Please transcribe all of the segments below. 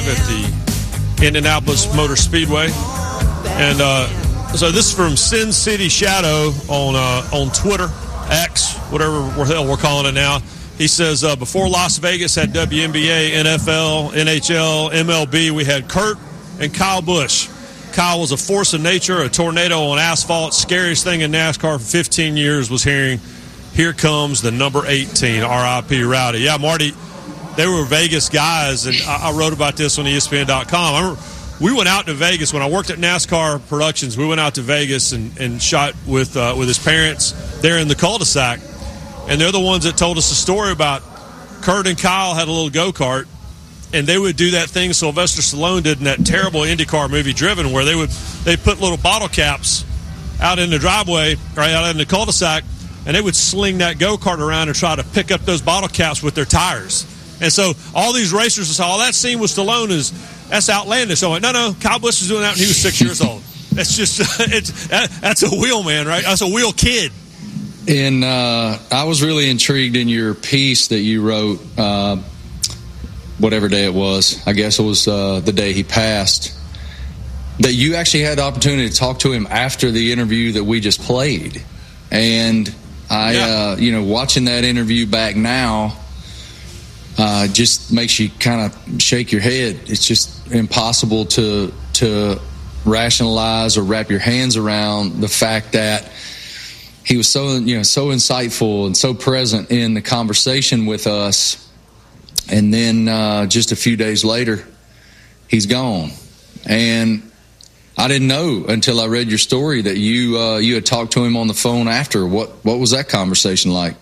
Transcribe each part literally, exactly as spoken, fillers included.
Live at the Indianapolis Motor Speedway. And uh, so this is from Sin City Shadow on uh, on Twitter, X, whatever the hell we're calling it now. He says, uh, before Las Vegas had W N B A, N F L, N H L, M L B, we had Kurt and Kyle Busch. Kyle was a force of nature, a tornado on asphalt. Scariest thing in NASCAR for fifteen years was hearing, here comes the number eighteen, R I P Rowdy. Yeah, Marty, they were Vegas guys, and I, I wrote about this on E S P N dot com. I remember we went out to Vegas. When I worked at NASCAR Productions, we went out to Vegas and, and shot with uh, with his parents there in the cul-de-sac. And they're the ones that told us the story about Kurt and Kyle had a little go-kart, and they would do that thing Sylvester Stallone did in that terrible IndyCar movie Driven, where they would they put little bottle caps out in the driveway, right out in the cul-de-sac, and they would sling that go-kart around and try to pick up those bottle caps with their tires. And so all these racers would say, all that scene with Stallone is, that's outlandish. So I went, no, no, Kyle Busch was doing that when he was six years old. That's just, it's that, that's a wheel man, right? That's a wheel kid. And uh, I was really intrigued in your piece that you wrote, uh, whatever day it was. I guess it was uh, the day he passed. That you actually had the opportunity to talk to him after the interview that we just played. And I, yeah. uh, you know, watching that interview back now, uh, just makes you kind of shake your head. It's just impossible to to rationalize or wrap your hands around the fact that he was so, you know, so insightful and so present in the conversation with us. And then uh, just a few days later, he's gone. And I didn't know until I read your story that you uh, you had talked to him on the phone after. What what was that conversation like?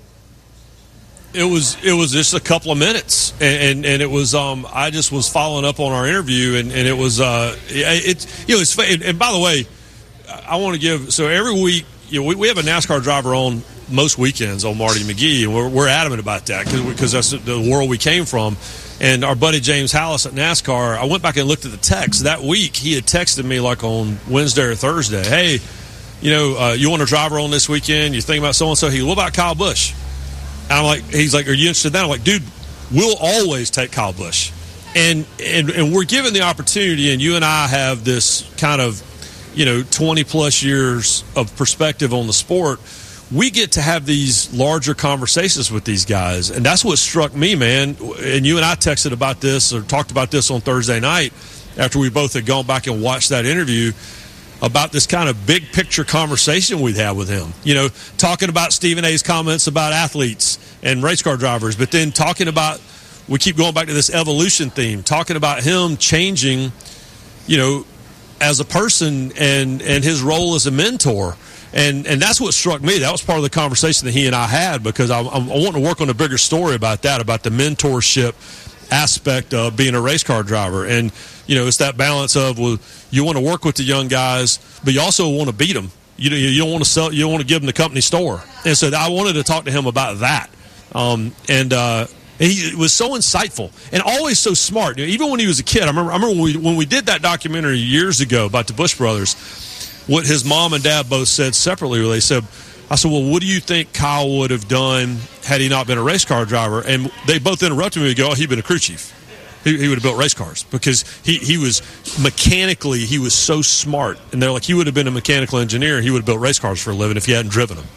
It was it was just a couple of minutes, and and, and it was um I just was following up on our interview, and, and it was uh it you know it's and, and by the way, I want to give so every week. You know, we, we have a NASCAR driver on most weekends on Marty McGee, and we're, we're adamant about that because that's the world we came from. And our buddy James Hallis at NASCAR, I went back and looked at the text. That week, he had texted me like on Wednesday or Thursday, hey, you know, uh, you want a driver on this weekend? You think about so-and-so? He goes, what about Kyle Busch? And I'm like, he's like, are you interested in that? I'm like, dude, we'll always take Kyle Busch. And, and, and we're given the opportunity, and you and I have this kind of, you know, twenty plus years of perspective on the sport. We get to have these larger conversations with these guys. And that's what struck me, man. And you and I texted about this or talked about this on Thursday night after we both had gone back and watched that interview about this kind of big picture conversation we'd had with him. You know, talking about Stephen A's comments about athletes and race car drivers, but then talking about, we keep going back to this evolution theme, talking about him changing, you know, as a person and, and his role as a mentor. And and that's what struck me. That was part of the conversation that he and I had, because I, I want to work on a bigger story about that, about the mentorship aspect of being a race car driver. And, you know, it's that balance of, well, you want to work with the young guys, but you also want to beat them. You, you don't want to sell, you don't want to give them the company store. And so I wanted to talk to him about that. Um, and, uh, he was so insightful and always so smart. You know, even when he was a kid, I remember, I remember when we, when we did that documentary years ago about the Busch brothers, what his mom and dad both said separately. They said, I said, well, what do you think Kyle would have done had he not been a race car driver? And they both interrupted me and go, oh, he'd been a crew chief. He, he would have built race cars, because he, he was mechanically, he was so smart. And they're like, he would have been a mechanical engineer. He would have built race cars for a living if he hadn't driven them.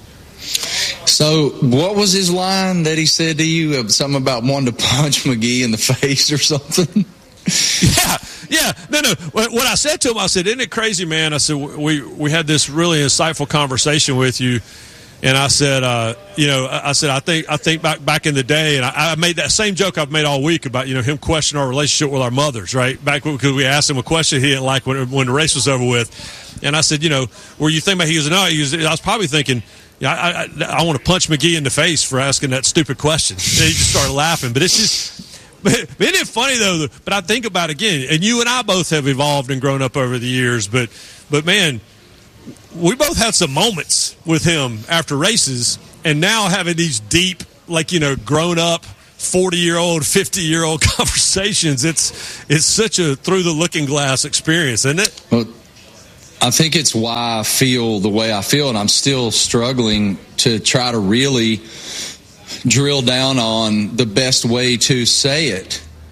So what was his line that he said to you? Something about wanting to punch McGee in the face or something? Yeah, yeah. No, no. What I said to him, I said, isn't it crazy, man? I said, we we had this really insightful conversation with you. And I said, uh, you know, I said, I think I think back back in the day, and I, I made that same joke I've made all week about, you know, him questioning our relationship with our mothers, right? Back because we asked him a question he didn't like when, when the race was over with. And I said, you know, were you thinking about, he goes, no, he was, I was probably thinking, yeah, I, I, I want to punch McGee in the face for asking that stupid question. And he just started laughing. But it's just, but isn't it funny, though? But I think about it again, and you and I both have evolved and grown up over the years. But, but man, we both had some moments with him after races, and now having these deep, like, you know, grown up, forty-year-old, fifty-year-old conversations. It's it's such a through the looking glass experience, isn't it? Well, I think it's why I feel the way I feel, and I'm still struggling to try to really drill down on the best way to say it.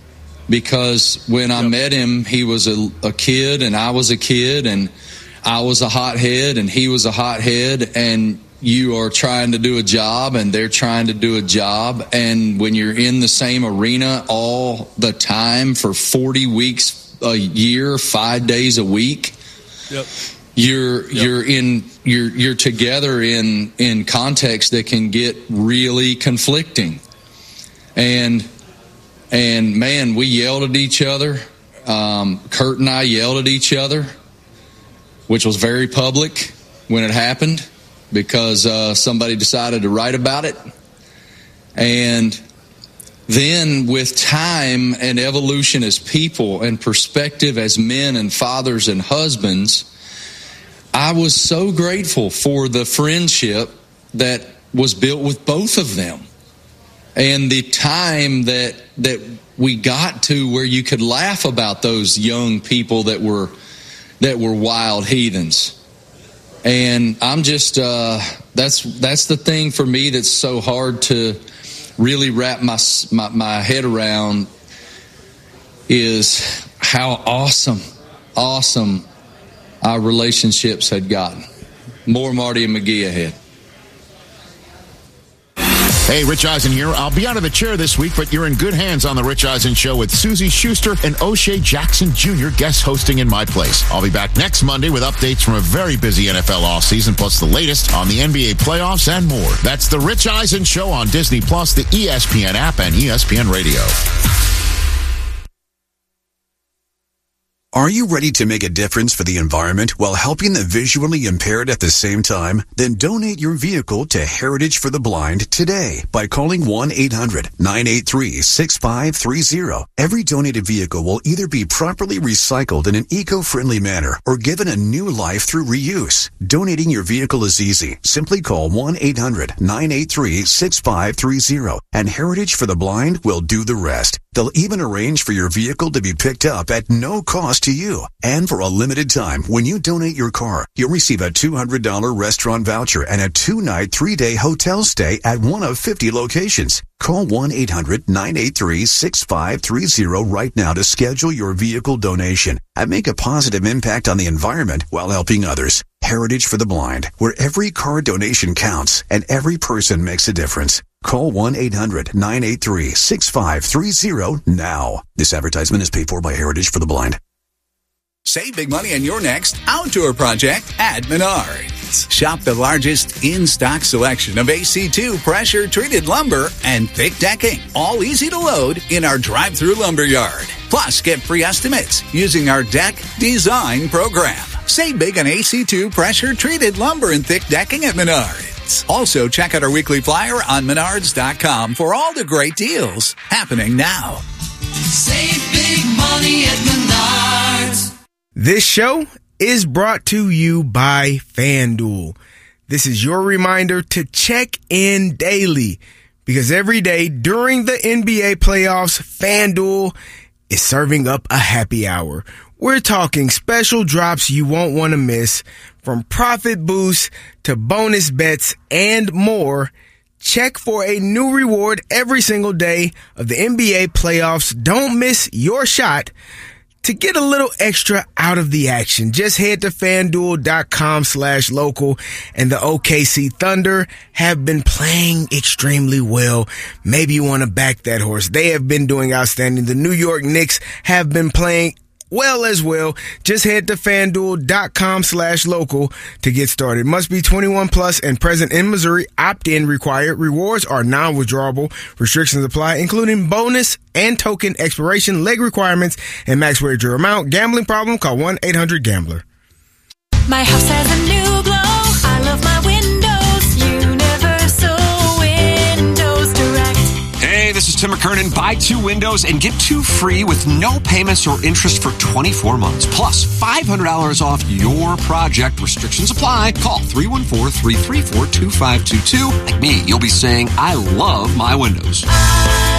because when I met him, he was a, a kid and I was a kid, and I was a hothead and he was a hothead, and you are trying to do a job and they're trying to do a job. And when you're in the same arena all the time for forty weeks a year, five days a week, yep. you're yep. you're in you're you're together in in context that can get really conflicting. And and man, we yelled at each other. Um, Kurt and I yelled at each other, which was very public when it happened, because uh, somebody decided to write about it. And then with time and evolution as people and perspective as men and fathers and husbands, I was so grateful for the friendship that was built with both of them. And the time that that we got to where you could laugh about those young people that were that were wild heathens. And I'm just, uh, that's that's the thing for me that's so hard to really wrap my, my, my head around, is how awesome, awesome our relationships had gotten. More Marty and McGee ahead. Hey, Rich Eisen here. I'll be out of the chair this week, but you're in good hands on The Rich Eisen Show with Susie Schuster and O'Shea Jackson Junior guest hosting in my place. I'll be back next Monday with updates from a very busy N F L offseason, plus the latest on the N B A playoffs and more. That's The Rich Eisen Show on Disney Plus, the E S P N app, and E S P N Radio. Are you ready to make a difference for the environment while helping the visually impaired at the same time? Then donate your vehicle to Heritage for the Blind today by calling one eight hundred nine eight three six five three zero. Every donated vehicle will either be properly recycled in an eco-friendly manner or given a new life through reuse. Donating your vehicle is easy. Simply call one eight hundred nine eight three six five three zero and Heritage for the Blind will do the rest. They'll even arrange for your vehicle to be picked up at no cost to you. And for a limited time, when you donate your car, you'll receive a two hundred dollars restaurant voucher and a two-night, three-day hotel stay at one of fifty locations. Call one eight hundred nine eight three six five three zero right now to schedule your vehicle donation and make a positive impact on the environment while helping others. Heritage for the Blind, where every car donation counts and every person makes a difference. Call one eight hundred nine eight three six five three zero now. This advertisement is paid for by Heritage for the Blind. Save big money on your next outdoor project at Menards. Shop the largest in-stock selection of A C two pressure-treated lumber and thick decking, all easy to load in our drive-through lumber yard. Plus, get free estimates using our deck design program. Save big on A C two pressure-treated lumber and thick decking at Menards. Also, check out our weekly flyer on menards dot com for all the great deals happening now. Save big money at Menards. This show is brought to you by FanDuel. This is your reminder to check in daily, because every day during the N B A playoffs, FanDuel is serving up a happy hour. We're talking special drops you won't want to miss, from profit boosts to bonus bets and more. Check for a new reward every single day of the N B A playoffs. Don't miss your shot to get a little extra out of the action. Just head to FanDuel.com slash local, and the O K C Thunder have been playing extremely well. Maybe you want to back that horse. They have been doing outstanding. The New York Knicks have been playing well as well. Just head to FanDuel.com slash local to get started. Must be twenty-one plus and present in Missouri. Opt-in required. Rewards are non-withdrawable. Restrictions apply, including bonus and token expiration, leg requirements, and max wager amount. Gambling problem? Call one eight hundred gambler. My house has a new glow. I love my windows. Universal Windows Direct. Hey, this is Tim McKernan. Buy two windows and get two free with no payments or interest for twenty-four months. Plus, five hundred dollars off your project. Restrictions apply. Call three one four, three three four, two five two two. Like me, you'll be saying, I love my windows. I